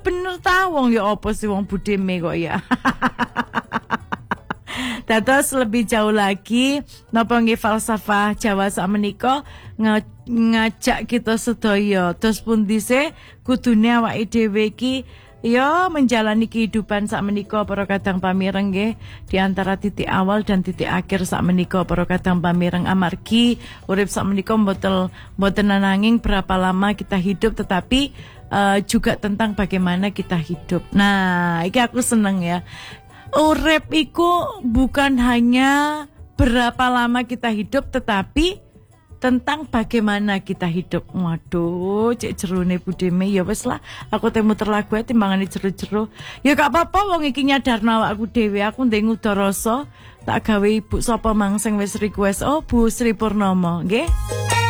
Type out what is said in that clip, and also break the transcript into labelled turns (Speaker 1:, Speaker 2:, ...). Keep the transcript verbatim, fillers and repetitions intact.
Speaker 1: bener ta wong ya apa sih wong budeme kok ya. Dados lebih jauh lagi napa nggih falsafah Jawa sakmenika ngajak kita sedaya terus pundi sih kudune awake dhewe iki ya menjalani kehidupan sakmenika para kadang pamireng nggih di antara titik awal dan titik akhir sakmenika para kadang pamireng amargi urip sakmenika mboten mboten nanging berapa lama kita hidup tetapi uh, juga tentang bagaimana kita hidup. Nah, iki aku seneng ya. Urip iku bukan hanya berapa lama kita hidup tetapi tentang bagaimana kita hidup. Waduh, cek jerone budeme ya wis lah. Aku temu terlagu ae timbangane jero-jero. Ya gak apa-apa wong iki nyadarno awakku dhewe. Aku ndek ngudara rasa tak gawe ibu sapa mang sing wis request. Oh, Bu Sri Purnomo, nggih.